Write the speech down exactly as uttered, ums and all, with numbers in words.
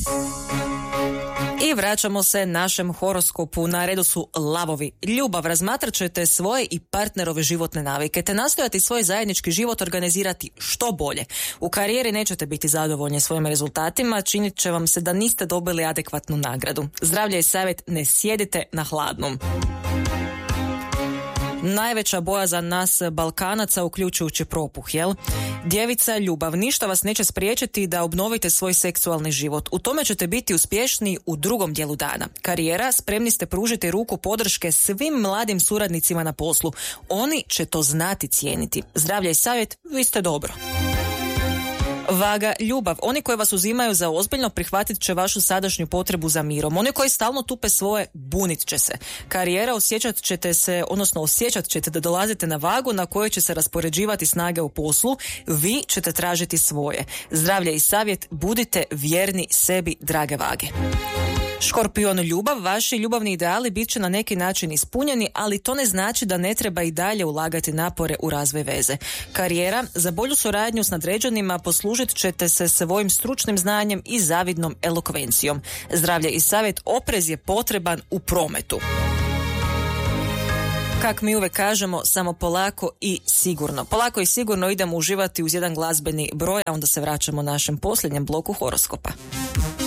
I vraćamo se našem horoskopu. Na redu su lavovi. Ljubav, razmatrat ćete svoje i partnerove životne navike, te nastojati svoj zajednički život organizirati što bolje. U karijeri nećete biti zadovoljni svojim rezultatima, činit će vam se da niste dobili adekvatnu nagradu. Zdravlje i savjet, ne sjedite na hladnom. Najveća bojazan nas Balkanaca, uključujući propuh, jel? Djevica, ljubav, ništa vas neće spriječiti da obnovite svoj seksualni život. U tome ćete biti uspješniji u drugom dijelu dana. Karijera, spremni ste pružiti ruku podrške svim mladim suradnicima na poslu. Oni će to znati cijeniti. Zdravlje i savjet, vi ste dobro. Vaga, ljubav. Oni koji vas uzimaju za ozbiljno prihvatit će vašu sadašnju potrebu za mirom. Oni koji stalno tupe svoje, bunit će se. Karijera, osjećat ćete se, odnosno osjećat ćete da dolazite na vagu na kojoj će se raspoređivati snage u poslu. Vi ćete tražiti svoje. Zdravlje i savjet, budite vjerni sebi, drage vage. Škorpion, ljubav, vaši ljubavni ideali bit će na neki način ispunjeni, ali to ne znači da ne treba i dalje ulagati napore u razvoj veze. Karijera, za bolju suradnju s nadređenima poslužit ćete se svojim stručnim znanjem i zavidnom elokvencijom. Zdravlje i savjet, oprez je potreban u prometu. Kak mi uvek kažemo, samo polako i sigurno. Polako i sigurno idemo uživati uz jedan glazbeni broj, a onda se vraćamo našem posljednjem bloku horoskopa.